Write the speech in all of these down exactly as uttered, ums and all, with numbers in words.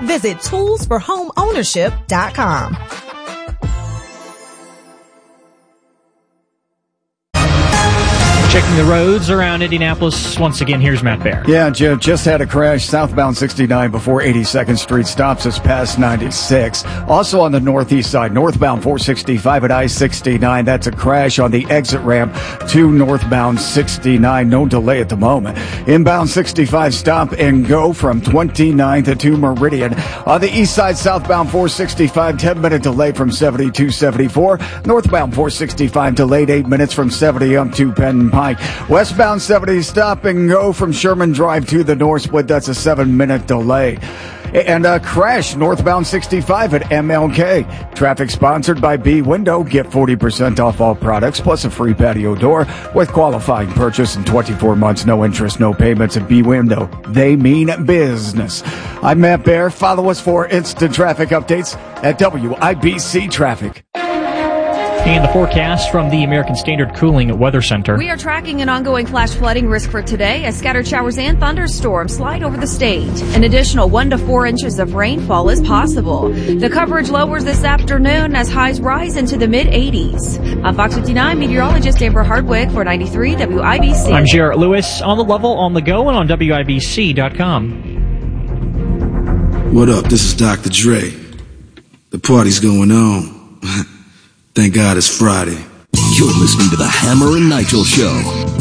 Visit tools for home ownership dot com. Checking the roads around Indianapolis. Once again, here's Matt Bear. Yeah, Joe, just had a crash southbound sixty-nine before eighty-second Street stops us past ninety-six. Also on the northeast side, northbound four sixty-five at I sixty-nine. That's a crash on the exit ramp to northbound sixty-nine. No delay at the moment. Inbound sixty-five stop and go from twenty-ninth to Meridian. On the east side, southbound four sixty-five, ten minute delay from seventy-two seventy-four. Northbound four sixty-five delayed eight minutes from seventy up to Penn Pike. Westbound seventy stop and go from Sherman Drive to the North Split. That's a seven minute delay. And a crash northbound sixty-five at M L K. Traffic sponsored by B Window. Get forty percent off all products plus a free patio door with qualifying purchase in twenty-four months. No interest, no payments at B Window. They mean business. I'm Matt Bear. Follow us for instant traffic updates at W I B C Traffic. And the forecast from the American Standard Cooling Weather Center. We are tracking an ongoing flash flooding risk for today as scattered showers and thunderstorms slide over the state. An additional one to four inches of rainfall is possible. The coverage lowers this afternoon as highs rise into the mid eighties. I'm Fox fifty-nine meteorologist Amber Hardwick for ninety-three W I B C. I'm Jarrett Lewis on the level, on the go, and on W I B C dot com. What up? This is Doctor Dre. The party's going on. Thank God it's Friday. You're listening to the Hammer and Nigel Show.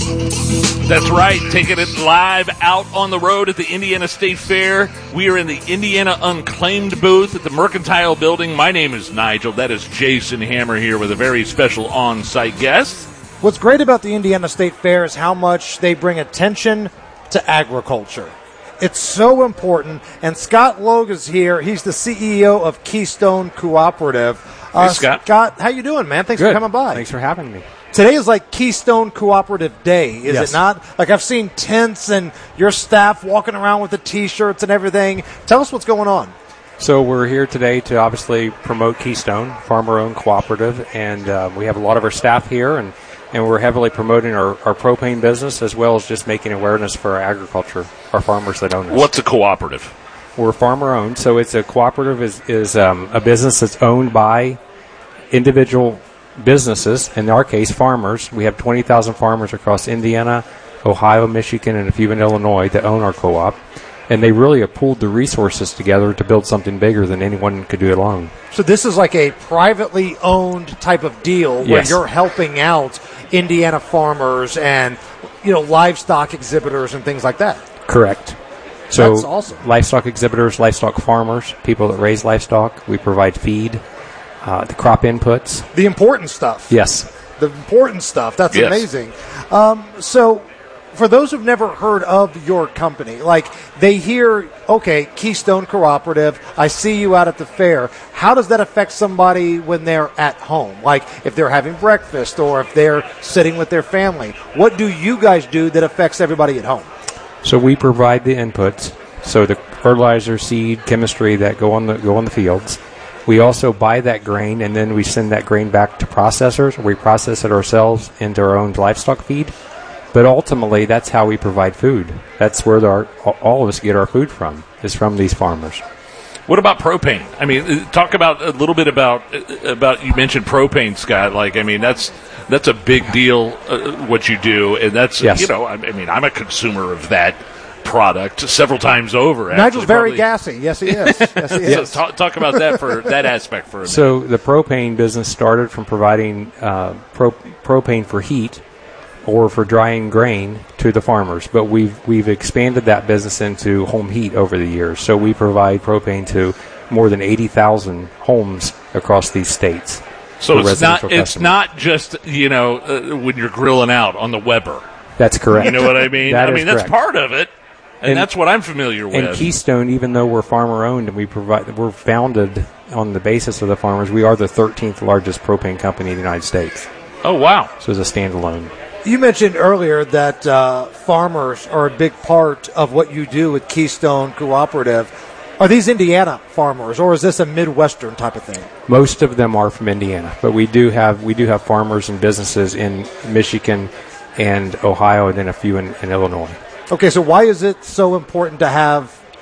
That's right, taking it live out on the road at the Indiana State Fair. We are in the Indiana Unclaimed booth at the Mercantile Building. My name is Nigel. That is Jason Hammer here with a very special on-site guest. What's great about the Indiana State Fair is how much they bring attention to agriculture. It's so important, and Scott Logue is here. He's the C E O of Keystone Cooperative. Uh, hey, Scott. Scott, how you doing, man? Thanks Good. for coming by. Thanks for having me. Today is like Keystone Cooperative Day, is Yes. it not? Like I've seen tents and your staff walking around with the T-shirts and everything. Tell us what's going on. So we're here today to obviously promote Keystone, farmer-owned cooperative, and uh, we have a lot of our staff here, and, and we're heavily promoting our, our propane business as well as just making awareness for our agriculture, our farmers that own us. What's a cooperative? We're farmer-owned, so it's a cooperative is, is um, a business that's owned by individual businesses, in our case, farmers. We have twenty thousand farmers across Indiana, Ohio, Michigan, and a few in Illinois that own our co-op. And they really have pooled the resources together to build something bigger than anyone could do alone. So this is like a privately owned type of deal where Yes. you're helping out Indiana farmers and, you know, livestock exhibitors and things like that. Correct. So That's awesome. livestock exhibitors, livestock farmers, people that raise livestock. We provide feed, uh, the crop inputs. The important stuff. Yes. The important stuff. That's Yes. amazing. Um, so for those who've never heard of your company, like they hear, okay, Keystone Cooperative, I see you out at the fair. How does that affect somebody when they're at home? Like if they're having breakfast or if they're sitting with their family? What do you guys do that affects everybody at home? So we provide the inputs, so the fertilizer, seed, chemistry that go on the go on the fields. We also buy that grain, and then we send that grain back to processors. We process it ourselves into our own livestock feed. But ultimately, that's how we provide food. That's where our, all of us get our food from, is from these farmers. What about propane? I mean, talk about a little bit about about you mentioned propane, Scott. Like, I mean, that's that's a big deal. Uh, what you do, and that's Yes. you know, I, I mean, I'm a consumer of that product several times over. Nigel's actually, very probably. gassy. Yes, he is. Yes, he So is. talk, talk about that for that aspect for a minute. So the propane business started from providing uh, pro- propane for heat or for drying grain to the farmers, but we've we've expanded that business into home heat over the years. So we provide propane to more than eighty thousand homes across these states. So for it's not residential it's customers. not just you know uh, when you're grilling out on the Weber. That's correct. You know what I mean? That I is mean that's correct. part of it, and, And- that's what I'm familiar with. And Keystone, even though we're farmer owned and we provide, we're founded on the basis of the farmers. We are the thirteenth largest propane company in the United States. Oh wow! So it's a standalone. You mentioned earlier that uh, farmers are a big part of what you do with Keystone Cooperative. Are these Indiana farmers, or is this a Midwestern type of thing? Most of them are from Indiana, but we do have we do have farmers and businesses in Michigan and Ohio, and then a few in, in Illinois. Okay, so why is it so important to have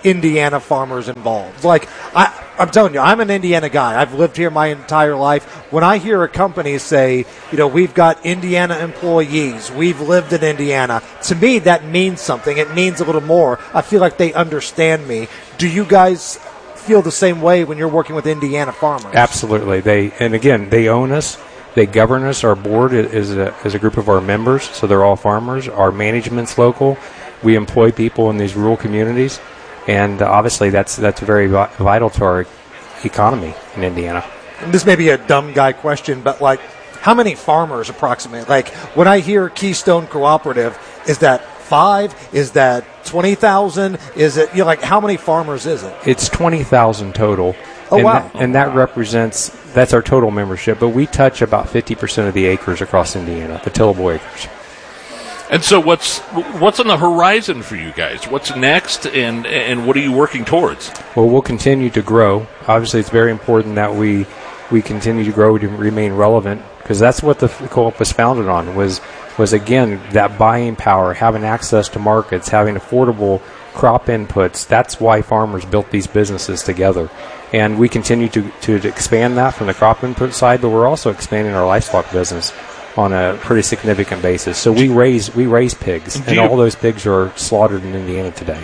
Indiana farmers involved? Like, I, I'm telling you, I'm an Indiana guy. I've lived here my entire life. When I hear a company say, you know, we've got Indiana employees, we've lived in Indiana, to me that means something. It means a little more. I feel like they understand me. Do you guys feel the same way when you're working with Indiana farmers? Absolutely. They and again, they own us. They govern us. Our board is a, is a group of our members, so they're all farmers. Our management's local. We employ people in these rural communities, and uh, obviously that's that's very vi- vital to our economy in Indiana. And this may be a dumb guy question, but like, how many farmers approximately? Like, when I hear Keystone Cooperative, is that five? Is that twenty thousand? Is it, you know, like, how many farmers is it? It's twenty thousand total. Oh, and wow. That, and that represents, that's our total membership, but we touch about fifty percent of the acres across Indiana, the tillable acres. And so what's what's on the horizon for you guys? What's next, and and what are you working towards? Well, we'll continue to grow. Obviously, it's very important that we we continue to grow to remain relevant, because that's what the co-op was founded on, was, was again, that buying power, having access to markets, having affordable crop inputs. That's why farmers built these businesses together. And we continue to, to expand that from the crop input side, but we're also expanding our livestock business on a pretty significant basis. So we raise we raise pigs, and you, all those pigs are slaughtered in Indiana today.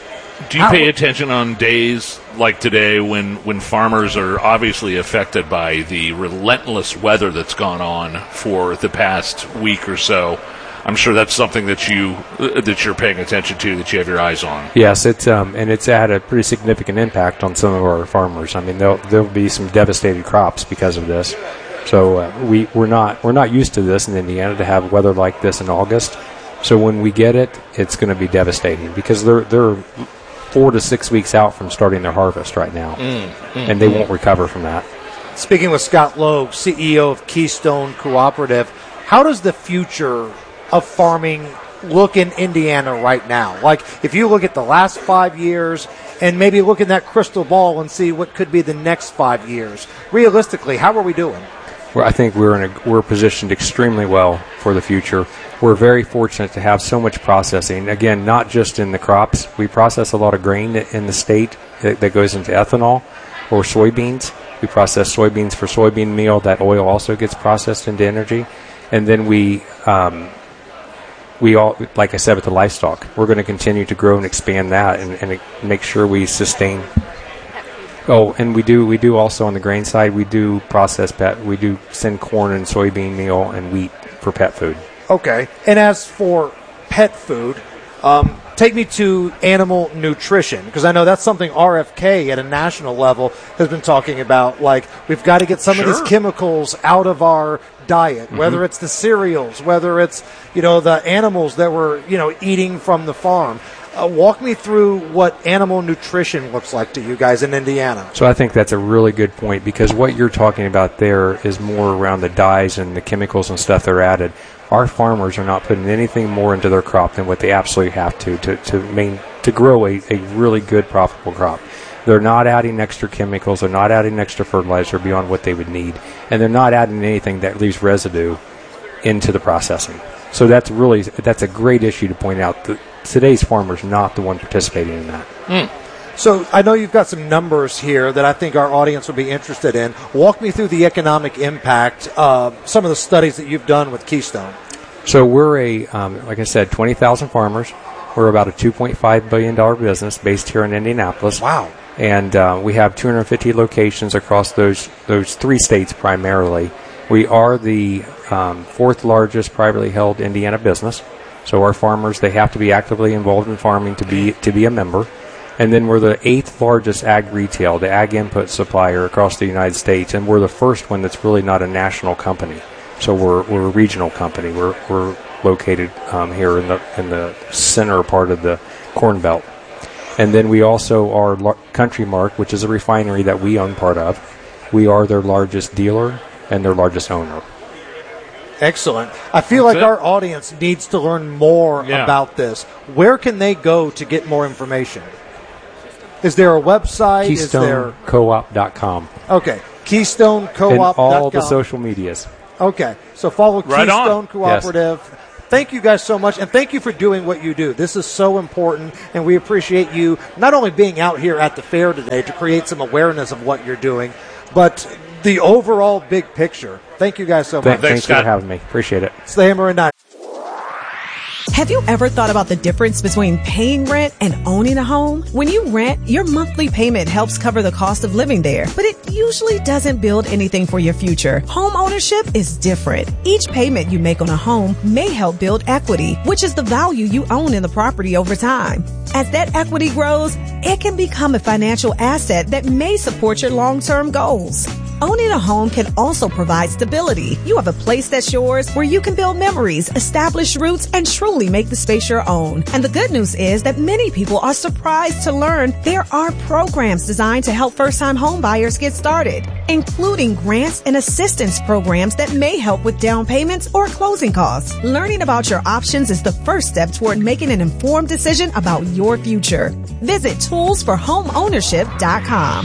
Do you pay attention on days like today when, when farmers are obviously affected by the relentless weather that's gone on for the past week or so? I'm sure that's something that you that you're paying attention to, that you have your eyes on. Yes, it's um, and it's had a pretty significant impact on some of our farmers. I mean, there'll there'll be some devastated crops because of this. So uh, we we're not we're not used to this in Indiana, to have weather like this in August. So when we get it, it's going to be devastating, because they're they're four to six weeks out from starting their harvest right now, mm, mm, and they mm. won't recover from that. Speaking with Scott Logue, C E O of Keystone Cooperative, how does the future of farming look in Indiana right now? Like, if you look at the last five years and maybe look in that crystal ball and see what could be the next five years, realistically, how are we doing? Well, I think we're in a, we're positioned extremely well for the future. We're very fortunate to have so much processing. Again, not just in the crops. We process a lot of grain in the state that, that goes into ethanol or soybeans. We process soybeans for soybean meal. That oil also gets processed into energy. And then we, um, we all, like I said, with the livestock, we're going to continue to grow and expand that, and, and make sure we sustain. Oh, and we do we do also on the grain side, we do process pet. We do send corn and soybean meal and wheat for pet food. Okay. And as for pet food, um, take me to animal nutrition, because I know that's something R F K at a national level has been talking about. Like, we've got to get some sure. of these chemicals out of our diet, mm-hmm. whether it's the cereals, whether it's, you know, the animals that we're, you know, eating from the farm. Uh, walk me through what animal nutrition looks like to you guys in Indiana. So I think that's a really good point, because what you're talking about there is more around the dyes and the chemicals and stuff that are added. Our farmers are not putting anything more into their crop than what they absolutely have to to to, main, to grow a, a really good, profitable crop. They're not adding extra chemicals. They're not adding extra fertilizer beyond what they would need. And they're not adding anything that leaves residue into the processing. So that's really, that's a great issue to point out. That today's farmer's not the one participating in that. Mm. So I know you've got some numbers here that I think our audience will be interested in. Walk me through the economic impact of some of the studies that you've done with Keystone. So we're a, um, like I said, twenty thousand farmers. We're about a two point five billion dollars business based here in Indianapolis. Wow. And uh, we have two hundred fifty locations across those those three states primarily. We are the um, fourth largest privately held Indiana business. So our farmers, they have to be actively involved in farming to be to be a member. And then we're the eighth largest ag retail, the ag input supplier across the United States. And we're the first one that's really not a national company. So we're we're a regional company. We're we're located um, here in the in the center part of the Corn Belt. And then we also are Lar- Country Mark, which is a refinery that we own part of. We are their largest dealer and their largest owner. Excellent. I feel That's like it. Our audience needs to learn more yeah. about this. Where can they go to get more information? Is there a website? Keystone Co-op dot com. Okay. Keystone Co-op dot com. And all the social medias. Okay. So follow right Keystone on. Cooperative. Yes. thank you guys so much, and thank you for doing what you do. This is so important, and we appreciate you not only being out here at the fair today to create some awareness of what you're doing, but the overall big picture. Thank you guys so much. Thanks, Thanks for having me. Appreciate it. It's the Hammer and Nigel. Have you ever thought about the difference between paying rent and owning a home? When you rent, your monthly payment helps cover the cost of living there, but it usually doesn't build anything for your future. Home ownership is different. Each payment you make on a home may help build equity, which is the value you own in the property over time. As that equity grows, it can become a financial asset that may support your long-term goals. Owning a home can also provide stability. You have a place that's yours where you can build memories, establish roots, and truly make the space your own. And the good news is that many people are surprised to learn there are programs designed to help first-time home buyers get started, including grants and assistance programs that may help with down payments or closing costs. Learning about your options is the first step toward making an informed decision about your future. Visit tools for home ownership dot com.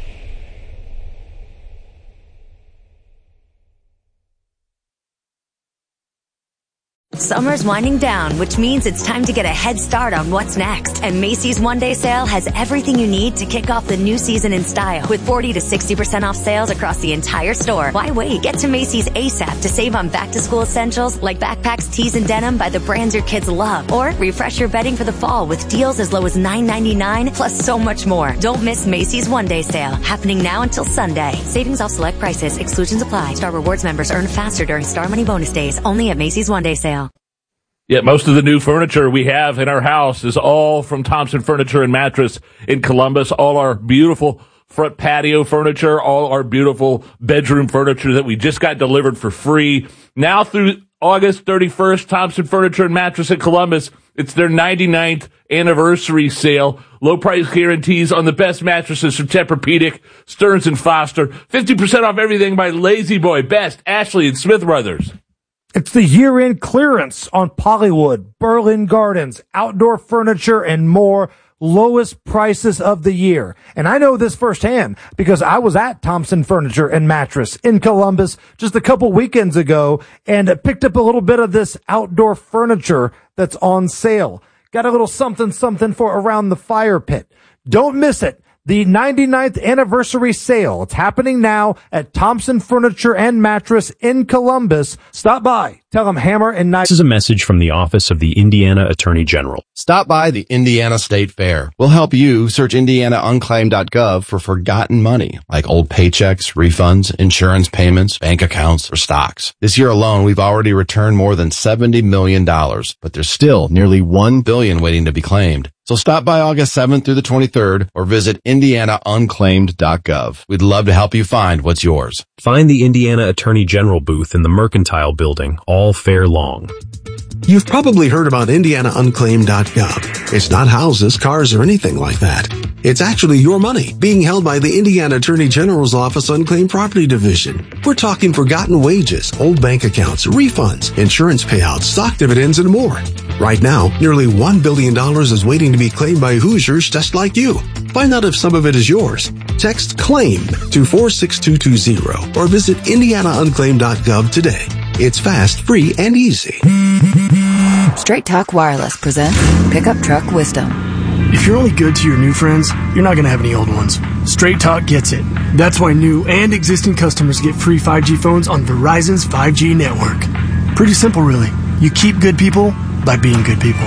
Summer's winding down, which means it's time to get a head start on what's next. And Macy's One Day Sale has everything you need to kick off the new season in style. With forty to sixty percent off sales across the entire store. Why wait? Get to Macy's ASAP to save on back-to-school essentials like backpacks, tees, and denim by the brands your kids love. Or refresh your bedding for the fall with deals as low as nine ninety-nine, plus so much more. Don't miss Macy's One Day Sale, happening now until Sunday. Savings off select prices. Exclusions apply. Star Rewards members earn faster during Star Money bonus days. Only at Macy's One Day Sale. Yeah, most of the new furniture we have in our house is all from Thompson Furniture and Mattress in Columbus. All our beautiful front patio furniture, all our beautiful bedroom furniture that we just got delivered for free. Now through August thirty-first, Thompson Furniture and Mattress in Columbus, it's their ninety-ninth anniversary sale. Low price guarantees on the best mattresses from Tempur-Pedic, Stearns and Foster. fifty percent off everything by Lazy Boy, Best, Ashley, and Smith Brothers. It's the year-end clearance on Polywood, Berlin Gardens, outdoor furniture, and more. Lowest prices of the year. And I know this firsthand because I was at Thompson Furniture and Mattress in Columbus just a couple weekends ago and picked up a little bit of this outdoor furniture that's on sale. Got a little something something for around the fire pit. Don't miss it. The ninety-ninth anniversary sale. It's happening now at Thompson Furniture and Mattress in Columbus. Stop by. Tell them Hammer and Nigel. This is a message from the Office of the Indiana Attorney General. Stop by the Indiana State Fair. We'll help you search indiana unclaimed dot gov for forgotten money, like old paychecks, refunds, insurance payments, bank accounts, or stocks. This year alone, we've already returned more than seventy million dollars, but there's still nearly one billion dollars waiting to be claimed. So stop by August seventh through the twenty-third or visit indiana unclaimed dot gov. We'd love to help you find what's yours. Find the Indiana Attorney General booth in the Mercantile Building all fair long. You've probably heard about indiana unclaimed dot gov. It's not houses, cars, or anything like that. It's actually your money being held by the Indiana Attorney General's Office Unclaimed Property Division. We're talking forgotten wages, old bank accounts, refunds, insurance payouts, stock dividends, and more. Right now, nearly one billion dollars is waiting to be claimed by Hoosiers just like you. Find out if some of it is yours. Text CLAIM to four six two two zero or visit indiana unclaimed dot gov today. It's fast, free, and easy. Straight Talk Wireless presents Pickup Truck Wisdom. If you're only good to your new friends, you're not going to have any old ones. Straight Talk gets it. That's why new and existing customers get free five G phones on Verizon's five G network. Pretty simple, really. You keep good people by being good people.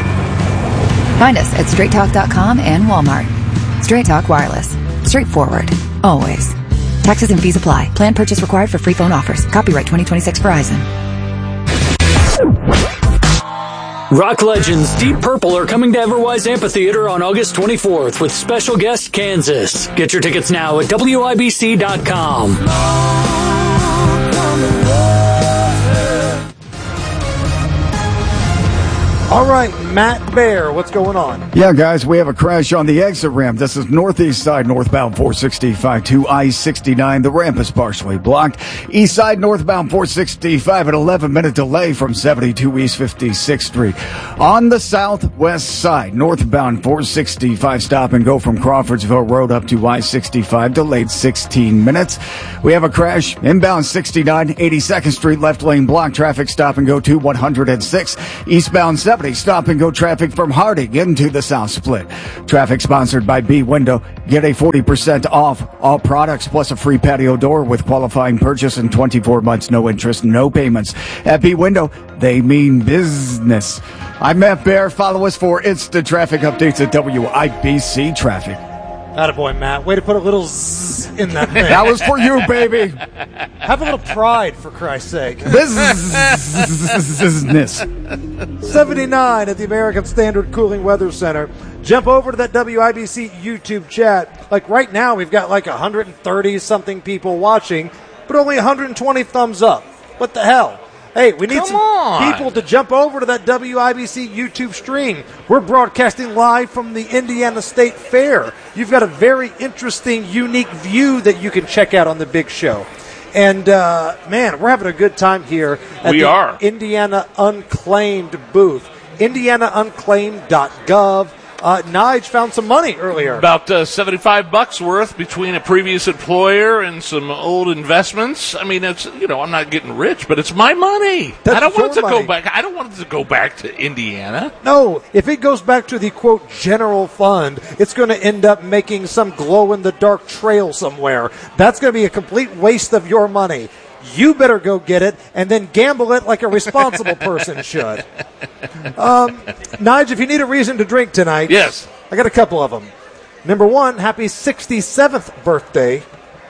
Find us at straight talk dot com and Walmart. Straight Talk Wireless. Straightforward. Always. Taxes and fees apply. Plan purchase required for free phone offers. Copyright twenty twenty-six Verizon. Rock legends Deep Purple are coming to Everwise Amphitheater on August twenty-fourth with special guest Kansas. Get your tickets now at W I B C dot com. All right, Matt Bear, what's going on? Yeah, guys, we have a crash on the exit ramp. This is northeast side, northbound four sixty-five to I sixty-nine. The ramp is partially blocked. East side, northbound four sixty-five, an eleven-minute delay from seventy-two East fifty-sixth Street. On the southwest side, northbound four sixty-five, stop and go from Crawfordsville Road up to I sixty-five, delayed sixteen minutes. We have a crash inbound sixty-nine, eighty-second Street, left lane block, traffic stop and go to one hundred six. Eastbound seventy, stop and go traffic from Harding into the South Split. Traffic sponsored by B Window. Get a forty percent off all products plus a free patio door with qualifying purchase in twenty-four months, no interest, no payments. At B Window, they mean business. I'm Matt Bear. Follow us for instant traffic updates at W I B C Traffic. Attaboy, Matt. Way to put a little zzz in that thing. That was for you, baby. Have a little pride, for Christ's sake. Business. seventy-nine at the American Standard Cooling Weather Center. Jump over to that W I B C YouTube chat. Like right now, we've got like one hundred thirty-something people watching, but only one hundred twenty thumbs up. What the hell? Hey, we need Come some on. people to jump over to that W I B C YouTube stream. We're broadcasting live from the Indiana State Fair. You've got a very interesting, unique view that you can check out on the big show. And, uh, man, we're having a good time here at We the are. Indiana Unclaimed booth. indiana unclaimed dot gov. Uh, Nige found some money earlier. About uh, seventy-five bucks worth between a previous employer and some old investments. I mean, it's, you know, I'm not getting rich, but it's my money. That's I don't want it to your go money. back. I don't want it to go back to Indiana. No, if it goes back to the, quote, general fund, it's going to end up making some glow-in-the-dark trail somewhere. That's going to be a complete waste of your money. You better go get it and then gamble it like a responsible person should. Um, Nige, if you need a reason to drink tonight, yes, I got a couple of them. Number one, happy sixty-seventh birthday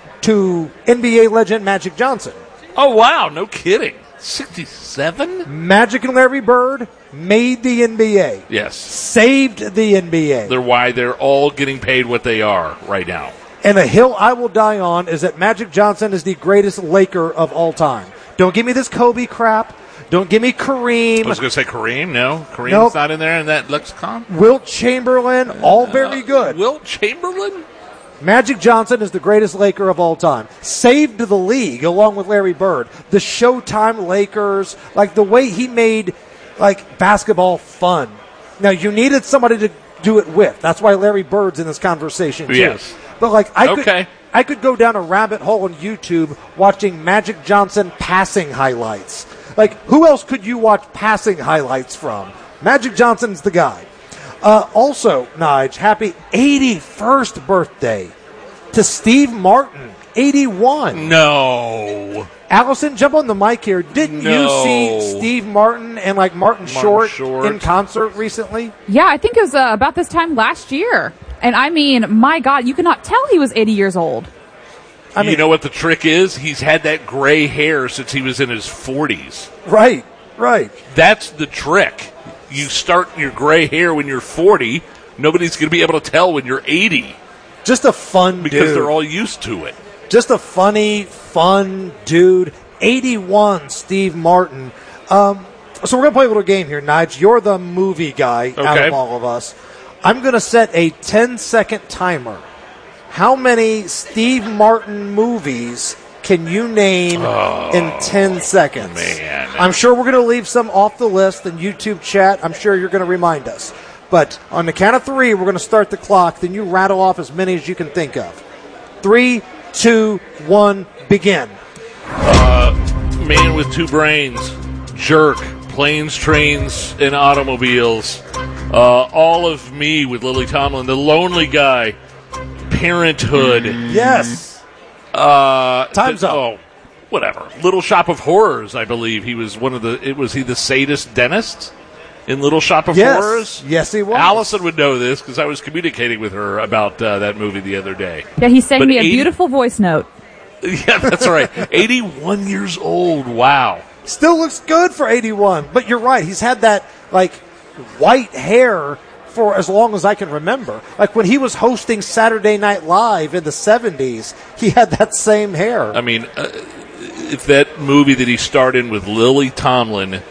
to N B A legend Magic Johnson. Oh, wow, no kidding. sixty-seven? Magic and Larry Bird made the N B A. Yes. Saved the N B A. They're why they're all getting paid what they are right now. And a hill I will die on is that Magic Johnson is the greatest Laker of all time. Don't give me this Kobe crap. Don't give me Kareem. I was going to say Kareem. No, Kareem's Nope. not in there in that lexicon. Wilt Chamberlain, all very good. Uh, Wilt Chamberlain? Magic Johnson is the greatest Laker of all time. Saved the league along with Larry Bird. The Showtime Lakers, like the way he made like basketball fun. Now you needed somebody to do it with. That's why Larry Bird's in this conversation too. Yes. But like I Okay. could I could go down a rabbit hole on YouTube watching Magic Johnson passing highlights. Like who else could you watch passing highlights from? Magic Johnson's the guy. Uh, also, Nige, happy eighty-first birthday to Steve Martin, eighty-one. No. Allison, jump on the mic here. Didn't No. you see Steve Martin and like Martin, Martin Short, Short. in concert recently? Yeah, I think it was uh, about this time last year. And I mean, my God, you could not tell he was eighty years old. I mean, you know what the trick is? He's had that gray hair since he was in his forties. Right, right. That's the trick. You start your gray hair when you're forty. Nobody's going to be able to tell when you're eighty. Just a fun because dude. they're all used to it. Just a funny, fun dude. eighty-one, Steve Martin. Um, so we're going to play a little game here, Nige. You're the movie guy out Okay. of all of us. I'm going to set a ten-second timer. How many Steve Martin movies can you name Oh, in ten seconds? man. I'm sure we're going to leave some off the list in YouTube chat. I'm sure you're going to remind us. But on the count of three, we're going to start the clock. Then you rattle off as many as you can think of. Three, two, one, begin. Uh, man with two brains, jerk, planes, trains, and automobiles. Uh, all of me with Lily Tomlin, the lonely guy, Parenthood. Yes. Uh, Time's th- up. Oh, whatever. Little Shop of Horrors, I believe he was one of the. It was he the sadist dentist in Little Shop of Yes. Horrors? Yes, he was. Allison would know this because I was communicating with her about uh, that movie the other day. Yeah, he sang But me a eighty beautiful voice note. Yeah, that's right. eighty-one years old. Wow. Still looks good for eighty-one. But you're right. He's had that, like, white hair for as long as I can remember. Like, when he was hosting Saturday Night Live in the seventies, he had that same hair. I mean, uh, if that movie that he starred in with Lily Tomlin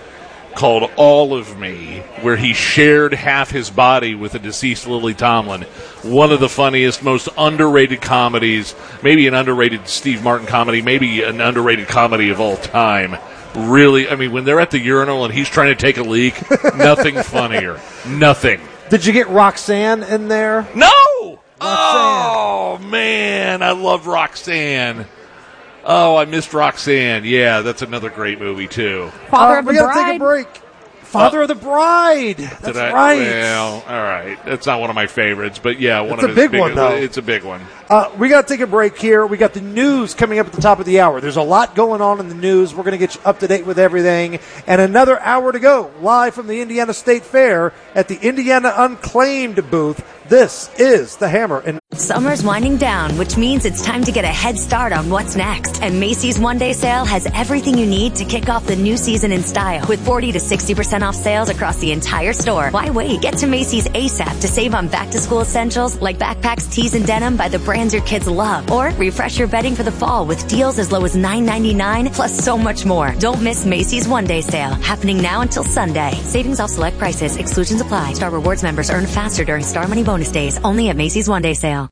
called All of Me, where he shared half his body with the deceased Lily Tomlin. One of the funniest, most underrated comedies, maybe an underrated Steve Martin comedy, maybe an underrated comedy of all time. Really, I mean, when they're at the urinal and he's trying to take a leak, nothing funnier. Nothing. Did you get Roxanne in there? No! Roxanne. Oh, man, I loved Roxanne. Oh, I missed Roxanne. Yeah, that's another great movie, too. Father uh, of the we gotta Bride. take a break. Father Uh, of the Bride. That's Did I, right. Well, all right. That's not one of my favorites, but yeah, one It's of a his big one, though. It's a big one. Uh, we got to take a break here. We got the news coming up at the top of the hour. There's a lot going on in the news. We're going to get you up to date with everything. And another hour to go, live from the Indiana State Fair at the Indiana Unclaimed booth. This is The Hammer. And Summer's winding down, which means it's time to get a head start on what's next. And Macy's One Day Sale has everything you need to kick off the new season in style. With forty to sixty percent off sales across the entire store. Why wait? Get to Macy's ASAP to save on back-to-school essentials like backpacks, tees, and denim by the brands your kids love. Or refresh your bedding for the fall with deals as low as nine ninety-nine, plus so much more. Don't miss Macy's One Day Sale, happening now until Sunday. Savings off select prices. Exclusions apply. Star Rewards members earn faster during Star Money bonus days. Only at Macy's One Day Sale.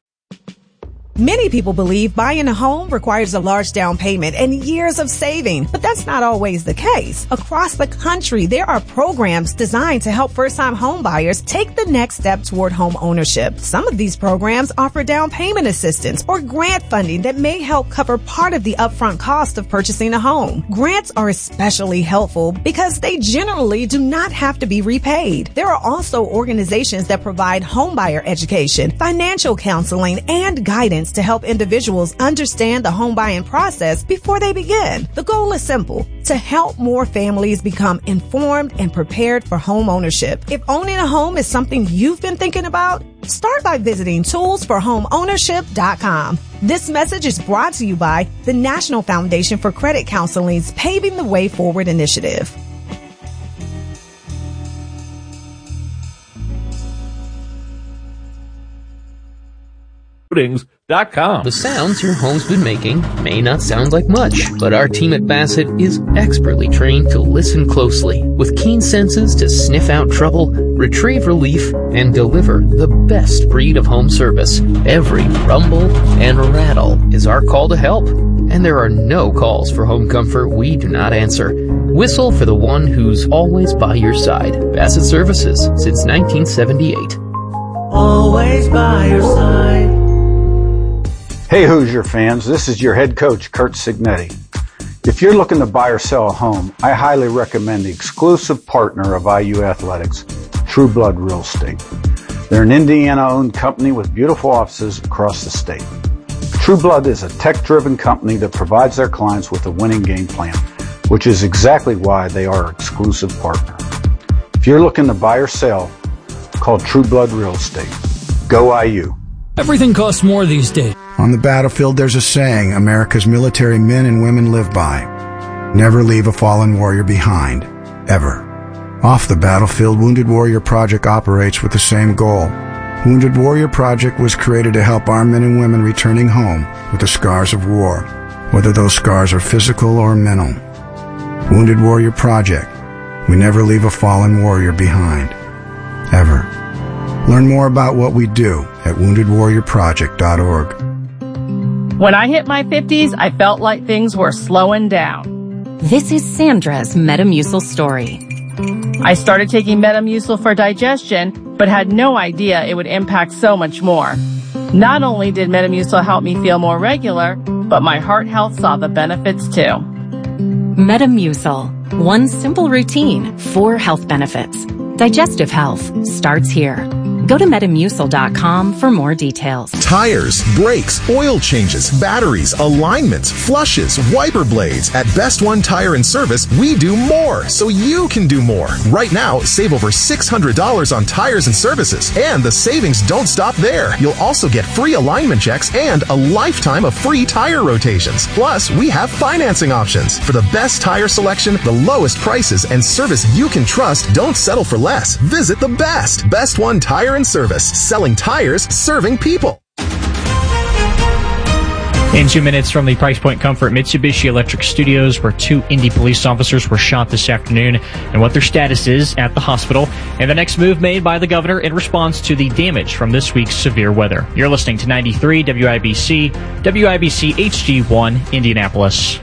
Many people believe buying a home requires a large down payment and years of saving, but that's not always the case. Across the country, there are programs designed to help first-time home buyers take the next step toward home ownership. Some of these programs offer down payment assistance or grant funding that may help cover part of the upfront cost of purchasing a home. Grants are especially helpful because they generally do not have to be repaid. There are also organizations that provide homebuyer education, financial counseling, and guidance to help individuals understand the home buying process before they begin. The goal is simple: to help more families become informed and prepared for home ownership. If owning a home is something you've been thinking about, start by visiting tools for home ownership dot com. This message is brought to you by the National Foundation for Credit Counseling's Paving the Way Forward initiative. dot com. The sounds your home's been making may not sound like much, but our team at Bassett is expertly trained to listen closely, with keen senses to sniff out trouble, retrieve relief, and deliver the best breed of home service. Every rumble and rattle is our call to help, and there are no calls for home comfort we do not answer. Whistle for the one who's always by your side. Bassett Services, since nineteen seventy-eight. Always by your side. Hey Hoosier fans, this is your head coach, Kurt Signetti. If you're looking to buy or sell a home, I highly recommend the exclusive partner of I U Athletics, True Blood Real Estate. They're an Indiana-owned company with beautiful offices across the state. True Blood is a tech-driven company that provides their clients with a winning game plan, which is exactly why they are our exclusive partner. If you're looking to buy or sell, call True Blood Real Estate. Go I U. Everything costs more these days. On the battlefield, there's a saying America's military men and women live by. Never leave a fallen warrior behind. Ever. Off the battlefield, Wounded Warrior Project operates with the same goal. Wounded Warrior Project was created to help our men and women returning home with the scars of war, whether those scars are physical or mental. Wounded Warrior Project. We never leave a fallen warrior behind. Ever. Learn more about what we do at wounded warrior project dot org. When I hit my fifties, I felt like things were slowing down. This is Sandra's Metamucil story. I started taking Metamucil for digestion, but had no idea it would impact so much more. Not only did Metamucil help me feel more regular, but my heart health saw the benefits too. Metamucil. One simple routine, four health benefits. Digestive health starts here. Go to metamucil dot com for more details. Tires, brakes, oil changes, batteries, alignments, flushes, wiper blades. At Best One Tire and Service, we do more so you can do more. Right now, save over six hundred dollars on tires and services. And the savings don't stop there. You'll also get free alignment checks and a lifetime of free tire rotations. Plus, we have financing options. For the best tire selection, the lowest prices, and service you can trust, don't settle for less. Visit the best. Best One Tire and Service. Selling tires, serving people. In two minutes from the Price Point Comfort Mitsubishi Electric Studios, where two Indy police officers were shot this afternoon, and what their status is at the hospital, and the next move made by the governor in response to the damage from this week's severe weather. You're listening to ninety-three W I B C, W I B C H G one, Indianapolis.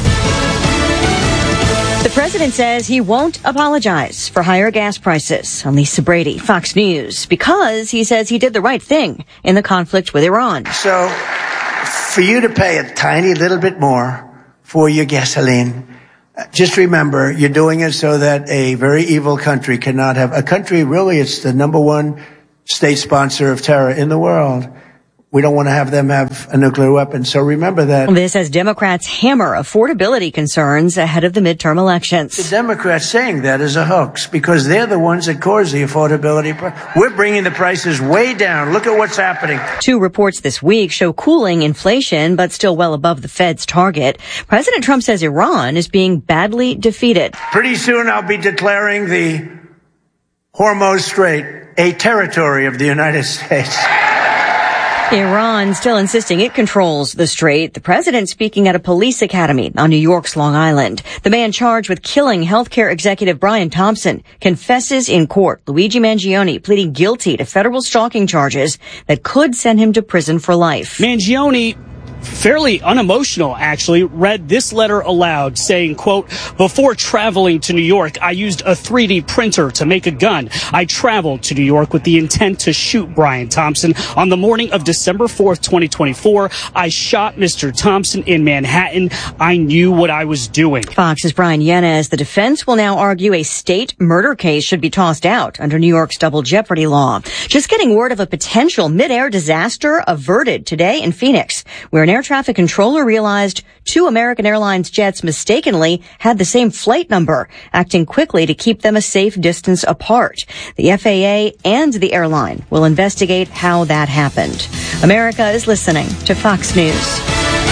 The president says he won't apologize for higher gas prices. On Lisa Brady, Fox News, because he says he did the right thing in the conflict with Iran. So, for you to pay a tiny little bit more for your gasoline, just remember you're doing it so that a very evil country cannot have a country. Really, it's the number one state sponsor of terror in the world. We don't want to have them have a nuclear weapon. So remember that. This as Democrats hammer affordability concerns ahead of the midterm elections. The Democrats saying that is a hoax because they're the ones that cause the affordability. We're bringing the prices way down. Look at what's happening. Two reports this week show cooling inflation, but still well above the Fed's target. President Trump says Iran is being badly defeated. Pretty soon I'll be declaring the Hormuz Strait a territory of the United States. Iran still insisting it controls the strait. The president speaking at a police academy on New York's Long Island. The man charged with killing healthcare executive Brian Thompson confesses in court. Luigi Mangione pleading guilty to federal stalking charges that could send him to prison for life. Mangione, fairly unemotional actually, read this letter aloud saying, quote, "Before traveling to New York, I used a three D printer to make a gun. I traveled to New York with the intent to shoot Brian Thompson. On the morning of December fourth, twenty twenty-four, I shot Mister Thompson in Manhattan. I knew what I was doing." Fox's Brian Yanez. The defense will now argue a state murder case should be tossed out under New York's double jeopardy law. Just getting word of a potential mid-air disaster averted today in Phoenix, where an air traffic controller realized two American Airlines jets mistakenly had the same flight number, acting quickly to keep them a safe distance apart. The F A A and the airline will investigate how that happened. America is listening to Fox News.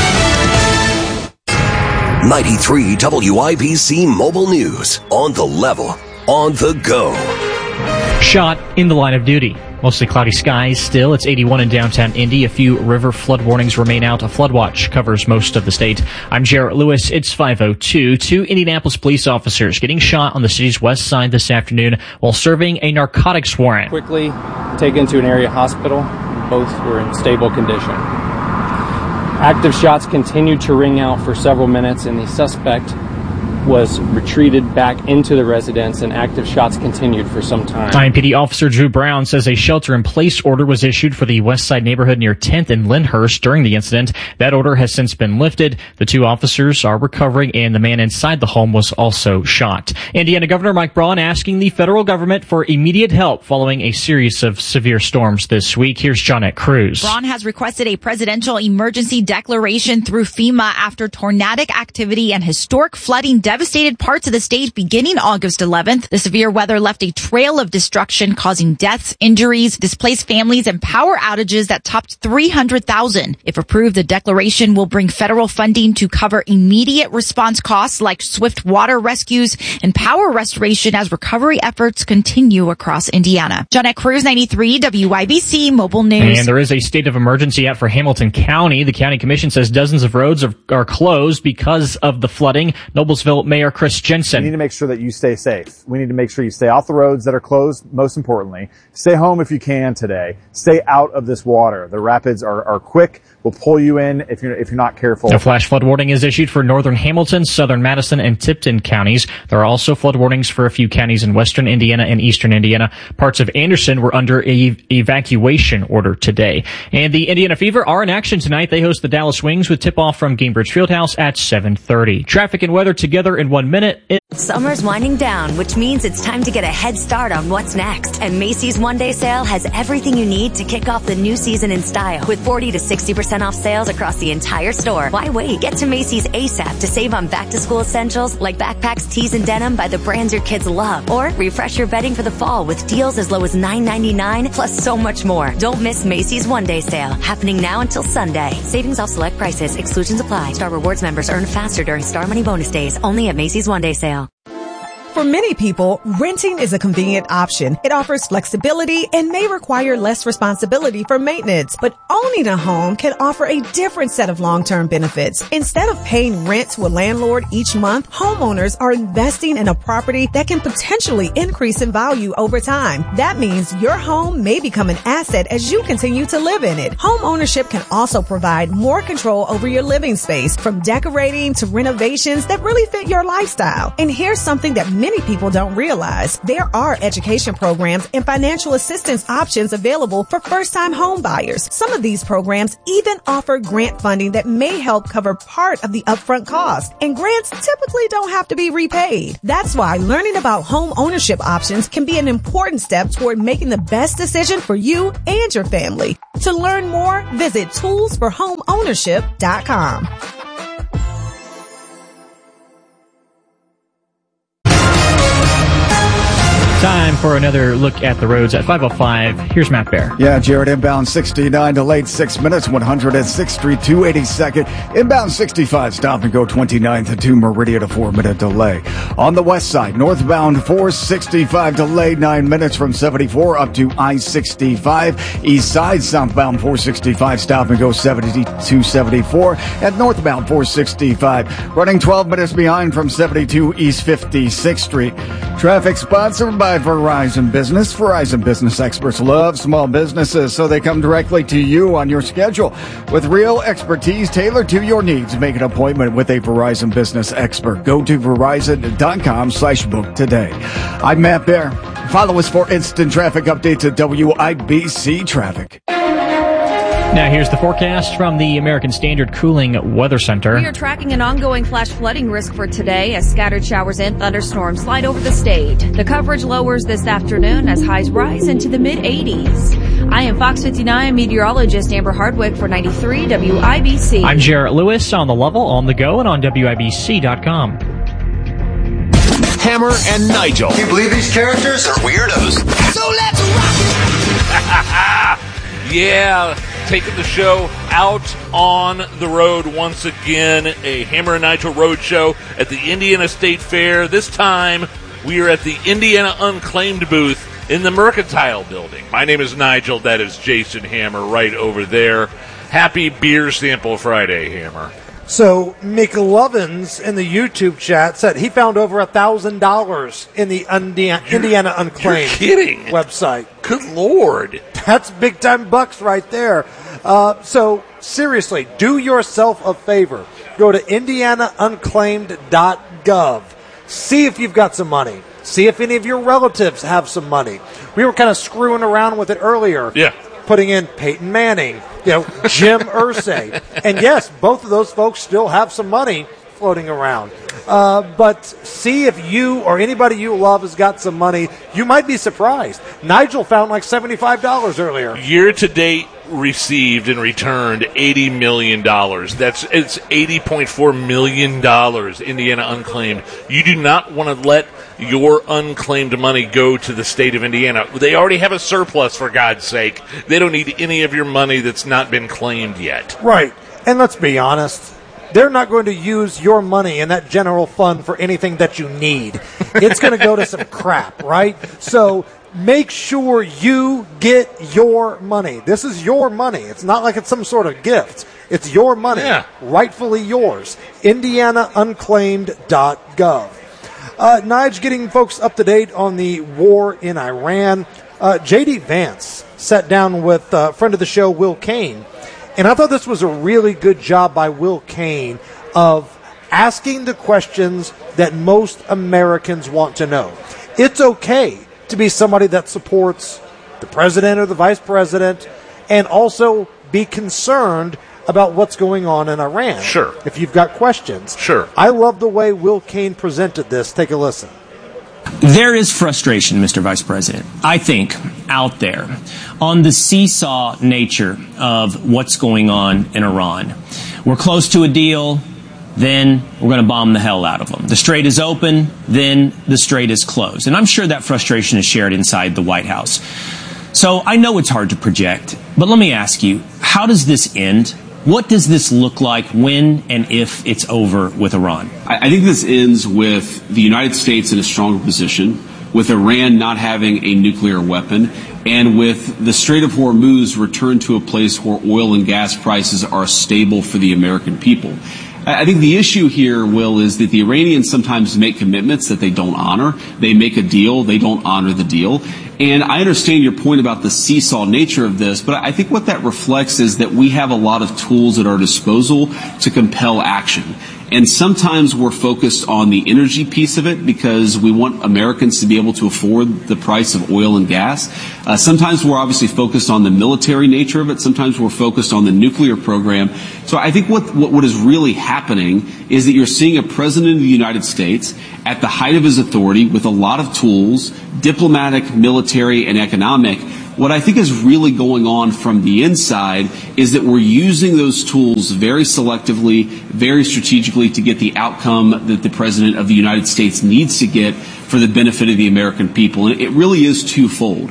ninety-three W I B C Mobile News. On the level, on the go. Shot in the line of duty. Mostly cloudy skies still. It's eighty-one in downtown Indy. A few river flood warnings remain out. A flood watch covers most of the state. I'm Jarrett Lewis. It's five oh two. Two Indianapolis police officers getting shot on the city's west side this afternoon while serving a narcotics warrant. Quickly taken to an area hospital. Both were in stable condition. Active shots continued to ring out for several minutes, and the suspect was retreated back into the residence, and active shots continued for some time. I M P D officer Drew Brown says a shelter-in-place order was issued for the West Side neighborhood near tenth and Lyndhurst during the incident. That order has since been lifted. The two officers are recovering, and the man inside the home was also shot. Indiana Governor Mike Braun asking the federal government for immediate help following a series of severe storms this week. Here's Johnette Cruz. Braun has requested a presidential emergency declaration through FEMA after tornadic activity and historic flooding devastated parts of the state beginning August eleventh. The severe weather left a trail of destruction, causing deaths, injuries, displaced families, and power outages that topped three hundred thousand. If approved, the declaration will bring federal funding to cover immediate response costs like swift water rescues and power restoration as recovery efforts continue across Indiana. Johnette Cruz, ninety-three W I B C Mobile News. And there is a state of emergency out for Hamilton County. The county commission says dozens of roads are, are closed because of the flooding. Noblesville Mayor Chris Jensen. We need to make sure that you stay safe. We need to make sure you stay off the roads that are closed, most importantly. Stay home if you can today. Stay out of this water. The rapids are, are quick. Will pull you in if you're, if you're not careful. A flash flood warning is issued for northern Hamilton, southern Madison, and Tipton counties. There are also flood warnings for a few counties in western Indiana and eastern Indiana. Parts of Anderson were under a evacuation order today. And the Indiana Fever are in action tonight. They host the Dallas Wings with tip-off from Gainbridge Fieldhouse at seven thirty. Traffic and weather together in one minute. It- Summer's winding down, which means it's time to get a head start on what's next. And Macy's One Day Sale has everything you need to kick off the new season in style. With forty to sixty percent off sales across the entire store. Why wait? Get to Macy's ASAP to save on back-to-school essentials like backpacks, tees, and denim by the brands your kids love. Or refresh your bedding for the fall with deals as low as nine ninety-nine, plus so much more. Don't miss Macy's One Day Sale, happening now until Sunday. Savings off select prices. Exclusions apply. Star Rewards members earn faster during Star Money bonus days. Only at Macy's One Day Sale. For many people, renting is a convenient option. It offers flexibility and may require less responsibility for maintenance. But owning a home can offer a different set of long-term benefits. Instead of paying rent to a landlord each month, homeowners are investing in a property that can potentially increase in value over time. That means your home may become an asset as you continue to live in it. Home ownership can also provide more control over your living space, from decorating to renovations that really fit your lifestyle. And here's something that many people don't realize. There are education programs and financial assistance options available for first-time home buyers. Some of these programs even offer grant funding that may help cover part of the upfront cost. And grants typically don't have to be repaid. That's why learning about home ownership options can be an important step toward making the best decision for you and your family. To learn more, visit tools for home ownership dot com. Time for another look at the roads at five oh five. Here's Matt Bear. Yeah, Jared, inbound sixty-nine, delayed six minutes, one hundred sixth Street, two eighty-second. Inbound sixty-five, stop and go twenty-ninth to Meridian, a four-minute delay. On the west side, northbound four sixty-five, delayed nine minutes from seventy-four up to I sixty-five. East side, southbound four sixty-five, stop and go seventy-two seventy-four. And northbound four sixty-five, running twelve minutes behind from seventy-two East fifty-sixth Street. Traffic sponsored by By Verizon Business. Verizon Business experts love small businesses, so they come directly to you on your schedule with real expertise tailored to your needs. Make an appointment with a Verizon Business expert. Go to Verizon.com slash book today. I'm Matt Bear. Follow us for instant traffic updates at W I B C Traffic. Now here's the forecast from the American Standard Cooling Weather Center. We are tracking an ongoing flash flooding risk for today as scattered showers and thunderstorms slide over the state. The coverage lowers this afternoon as highs rise into the mid eighties. I am Fox fifty-nine meteorologist Amber Hardwick for ninety-three W I B C. I'm Jarrett Lewis on the level, on the go, and on W I B C dot com. Hammer and Nigel. Can you believe these characters are weirdos? So let's rock it! Yeah, taking the show out on the road once again. A Hammer and Nigel road show at the Indiana State Fair. This time, we are at the Indiana Unclaimed booth in the Mercantile Building. My name is Nigel. That is Jason Hammer right over there. Happy Beer Sample Friday, Hammer. So McLovins in the YouTube chat said he found over a thousand dollars in the Indiana, Indiana Unclaimed You're kidding. website. Good Lord. That's big time bucks right there. Uh, so seriously, do yourself a favor. Go to indiana unclaimed dot gov. See if you've got some money. See if any of your relatives have some money. We were kind of screwing around with it earlier. Yeah. Putting in Peyton Manning, you know, Jim Irsay. And yes, both of those folks still have some money floating around. Uh, but see if you or anybody you love has got some money. You might be surprised. Nigel found like seventy-five dollars earlier. Year to date received and returned eighty million dollars. That's it's eighty point four million dollars Indiana Unclaimed. You do not want to let your unclaimed money go to the state of Indiana. They already have a surplus, for God's sake. They don't need any of your money that's not been claimed yet. Right. And let's be honest. They're not going to use your money in that general fund for anything that you need. It's going to go to some crap, right? So make sure you get your money. This is your money. It's not like it's some sort of gift. It's your money, yeah. Rightfully yours. indiana unclaimed dot gov. Uh, Nige, getting folks up to date on the war in Iran. Uh, J D Vance sat down with a friend of the show, Will Cain. And I thought this was a really good job by Will Cain of asking the questions that most Americans want to know. It's okay to be somebody that supports the president or the vice president and also be concerned about what's going on in Iran. Sure. If you've got questions. Sure. I love the way Will Cain presented this. Take a listen. There is frustration, Mister Vice President, I think, out there on the seesaw nature of what's going on in Iran. We're close to a deal, then we're going to bomb the hell out of them. The strait is open, then the strait is closed. And I'm sure that frustration is shared inside the White House. So I know it's hard to project, but let me ask you, how does this end? What does this look like when and if it's over with Iran? I think this ends with the United States in a stronger position, with Iran not having a nuclear weapon, and with the Strait of Hormuz returned to a place where oil and gas prices are stable for the American people. I think the issue here, Will, is that the Iranians sometimes make commitments that they don't honor. They make a deal, they don't honor the deal. And I understand your point about the seesaw nature of this, but I think what that reflects is that we have a lot of tools at our disposal to compel action. And sometimes we're focused on the energy piece of it because we want Americans to be able to afford the price of oil and gas. Uh, sometimes we're obviously focused on the military nature of it. Sometimes we're focused on the nuclear program. So I think what, what, what is really happening is that you're seeing a president of the United States at the height of his authority with a lot of tools, diplomatic, military, and economic. What I think is really going on from the inside is that we're using those tools very selectively, very strategically to get the outcome that the President of the United States needs to get for the benefit of the American people. And it really is twofold.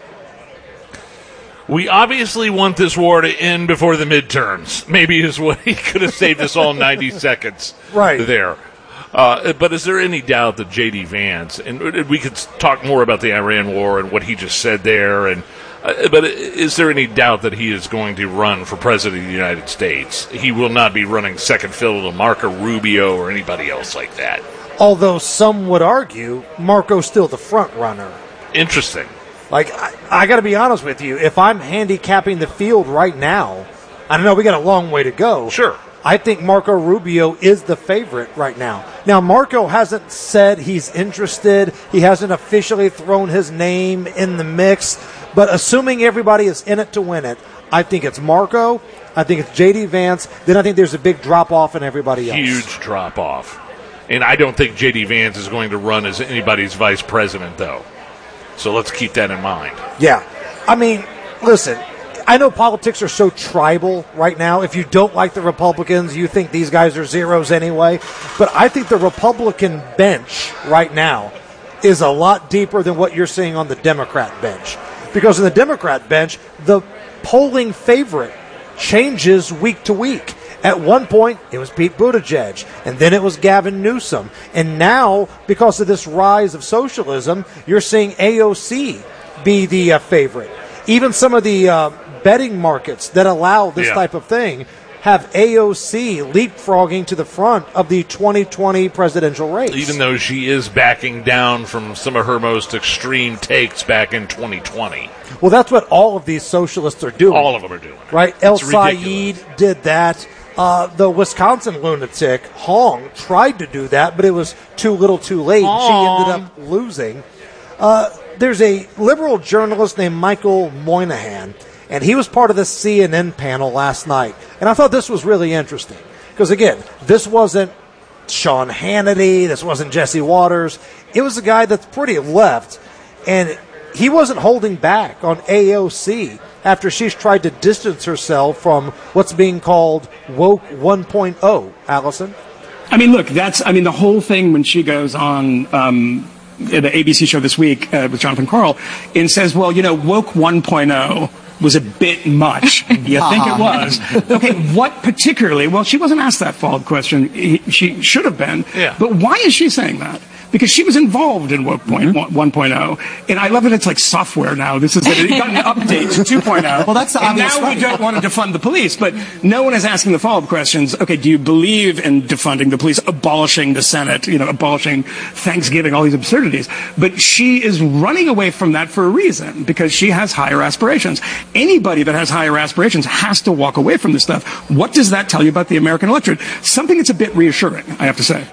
We obviously want this war to end before the midterms. Maybe is what he could have saved us all ninety seconds right there. Uh, but is there any doubt that J D. Vance, and we could talk more about the Iran war and what he just said there, and uh, but is there any doubt that he is going to run for president of the United States? He will not be running second fiddle to Marco Rubio or anybody else like that. Although some would argue Marco's still the front runner. Interesting. Like, I, I got to be honest with you. If I'm handicapping the field right now, I don't know, we got a long way to go. Sure. I think Marco Rubio is the favorite right now. Now, Marco hasn't said he's interested. He hasn't officially thrown his name in the mix. But assuming everybody is in it to win it, I think it's Marco. I think it's J D. Vance. Then I think there's a big drop-off in everybody else. Huge drop-off. And I don't think J D. Vance is going to run as anybody's vice president, though. So let's keep that in mind. Yeah. I mean, listen, I know politics are so tribal right now. If you don't like the Republicans, you think these guys are zeros anyway. But I think the Republican bench right now is a lot deeper than what you're seeing on the Democrat bench. Because in the Democrat bench, the polling favorite changes week to week. At one point, it was Pete Buttigieg, and then it was Gavin Newsom. And now, because of this rise of socialism, you're seeing A O C be the uh, favorite. Even some of the uh, betting markets that allow this yeah. type of thing have A O C leapfrogging to the front of the twenty twenty presidential race. Even though she is backing down from some of her most extreme takes back in twenty twenty. Well, that's what all of these socialists are doing. All of them are doing it. Right? It's El ridiculous. Said did that. Uh, the Wisconsin lunatic, Hong, tried to do that, but it was too little too late. Hong. She ended up losing. Uh, there's a liberal journalist named Michael Moynihan, and he was part of the C N N panel last night. And I thought this was really interesting. Because, again, this wasn't Sean Hannity. This wasn't Jesse Waters. It was a guy that's pretty left. And he wasn't holding back on A O C after she's tried to distance herself from what's being called woke one point oh. Allison? I mean, look, that's, I mean, the whole thing when she goes on um, the A B C show this week uh, with Jonathan Karl and says, well, you know, woke one point oh was a bit much. You think it was? Okay, what particularly? Well, she wasn't asked that follow-up question. He, she should have been. Yeah. But why is she saying that? Because she was involved in Woke mm-hmm. one point oh. And I love that it's like software now. This is it got an update to two point oh. Well, that's the and obvious now way. we don't want to defund the police. But no one is asking the follow-up questions. Okay, do you believe in defunding the police, abolishing the Senate, you know, abolishing Thanksgiving, all these absurdities? But she is running away from that for a reason, because she has higher aspirations. Anybody that has higher aspirations has to walk away from this stuff. What does that tell you about the American electorate? Something that's a bit reassuring, I have to say.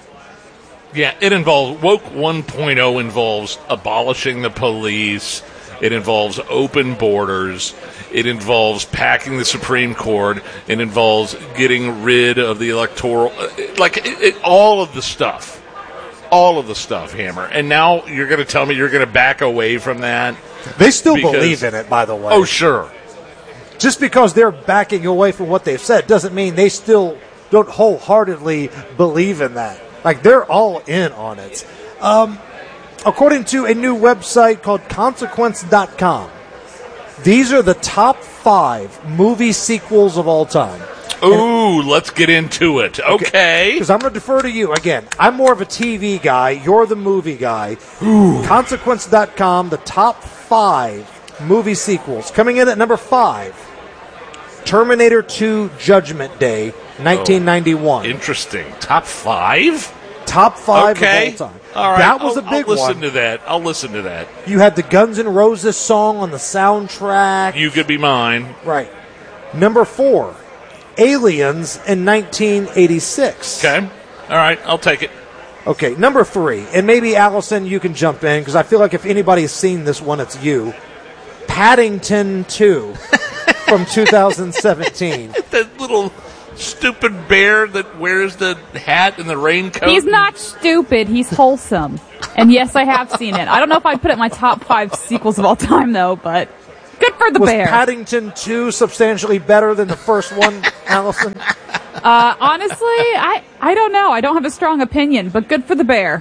Yeah, it involves, Woke one point oh involves abolishing the police. It involves open borders. It involves packing the Supreme Court. It involves getting rid of the electoral, like it, it, all of the stuff. All of the stuff, Hammer. And now you're going to tell me you're going to back away from that? They still because, believe in it, by the way. Oh, sure. Just because they're backing away from what they've said doesn't mean they still don't wholeheartedly believe in that. Like, they're all in on it. Um, according to a new website called consequence dot com, these are the top five movie sequels of all time. Ooh, let's get into it. Okay. Because I'm going to defer to you. Again, I'm more of a T V guy. You're the movie guy. Ooh. Consequence dot com, the top five movie sequels. Coming in at number five, Terminator two Judgment Day, nineteen ninety-one. Oh, interesting. Top five? Top five okay. of all time. All right. That was I'll, a big I'll listen one. to that. I'll listen to that. You had the Guns N' Roses song on the soundtrack. You Could Be Mine. Right. Number four, Aliens in nineteen eighty-six. Okay. All right. I'll take it. Okay. Number three, and maybe, Allison, you can jump in, because I feel like if anybody has seen this one, it's you. Paddington two from two thousand seventeen. That little stupid bear that wears the hat and the raincoat. He's not stupid. He's wholesome. And yes, I have seen it. I don't know if I'd put it in my top five sequels of all time, though, but good for the Was bear. Was Paddington two substantially better than the first one, Allison? Uh, honestly, I, I don't know. I don't have a strong opinion, but good for the bear.